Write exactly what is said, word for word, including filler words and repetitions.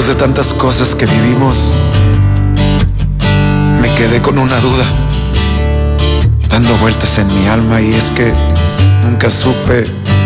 Después de tantas cosas que vivimos, me quedé con una duda dando vueltas en mi alma, y es que nunca supe